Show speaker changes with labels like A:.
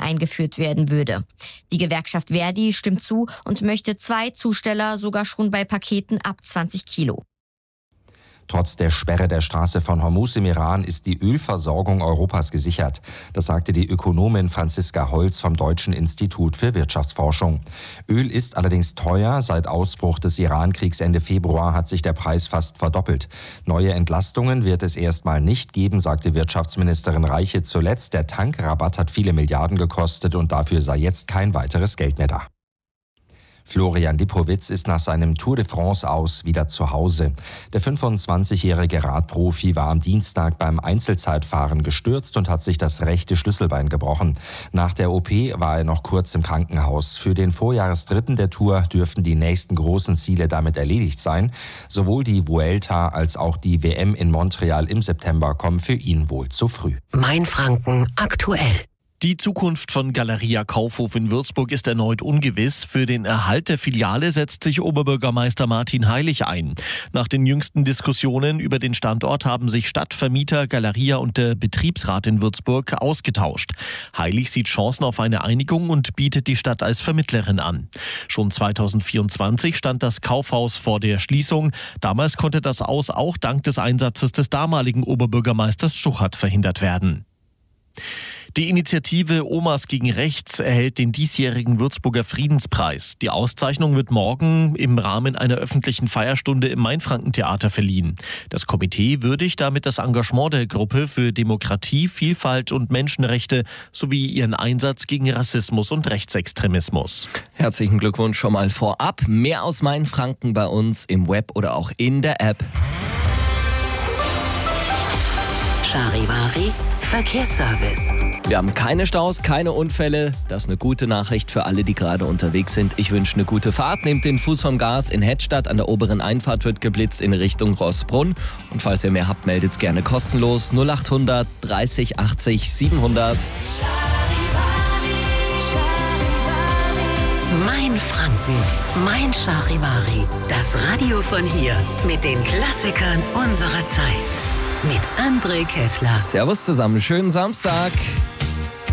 A: eingeführt werden würde. Die Gewerkschaft Verdi stimmt zu und möchte 2 Zusteller sogar schon bei Paketen ab 20 Kilo.
B: Trotz der Sperre der Straße von Hormuz im Iran ist die Ölversorgung Europas gesichert. Das sagte die Ökonomin Franziska Holz vom Deutschen Institut für Wirtschaftsforschung. Öl ist allerdings teuer. Seit Ausbruch des Iran-Kriegs Ende Februar hat sich der Preis fast verdoppelt. Neue Entlastungen wird es erstmal nicht geben, sagte Wirtschaftsministerin Reiche zuletzt. Der Tankrabatt hat viele Milliarden gekostet und dafür sei jetzt kein weiteres Geld mehr da. Florian Lipowitz ist nach seinem Tour de France aus wieder zu Hause. Der 25-jährige Radprofi war am Dienstag beim Einzelzeitfahren gestürzt und hat sich das rechte Schlüsselbein gebrochen. Nach der OP war er noch kurz im Krankenhaus. Für den Vorjahresdritten der Tour dürften die nächsten großen Ziele damit erledigt sein. Sowohl die Vuelta als auch die WM in Montreal im September kommen für ihn wohl zu früh.
C: Mainfranken aktuell.
D: Die Zukunft von Galeria Kaufhof in Würzburg ist erneut ungewiss. Für den Erhalt der Filiale setzt sich Oberbürgermeister Martin Heilig ein. Nach den jüngsten Diskussionen über den Standort haben sich Stadtvermieter, Galeria und der Betriebsrat in Würzburg ausgetauscht. Heilig sieht Chancen auf eine Einigung und bietet die Stadt als Vermittlerin an. Schon 2024 stand das Kaufhaus vor der Schließung. Damals konnte das Aus auch dank des Einsatzes des damaligen Oberbürgermeisters Schuchert verhindert werden. Die Initiative Omas gegen Rechts erhält den diesjährigen Würzburger Friedenspreis. Die Auszeichnung wird morgen im Rahmen einer öffentlichen Feierstunde im Mainfrankentheater verliehen. Das Komitee würdigt damit das Engagement der Gruppe für Demokratie, Vielfalt und Menschenrechte sowie ihren Einsatz gegen Rassismus und Rechtsextremismus.
E: Herzlichen Glückwunsch schon mal vorab. Mehr aus Mainfranken bei uns im Web oder auch in der App.
C: Charivari Verkehrsservice.
E: Wir haben keine Staus, keine Unfälle. Das ist eine gute Nachricht für alle, die gerade unterwegs sind. Ich wünsche eine gute Fahrt. Nehmt den Fuß vom Gas. In Hettstadt an der oberen Einfahrt wird geblitzt in Richtung Rossbrunn. Und falls ihr mehr habt, meldet's gerne kostenlos. 0800 30 80 700.
C: Mainfranken, mein Charivari. Das Radio von hier mit den Klassikern unserer Zeit. Mit André Kessler.
E: Servus zusammen, schönen Samstag.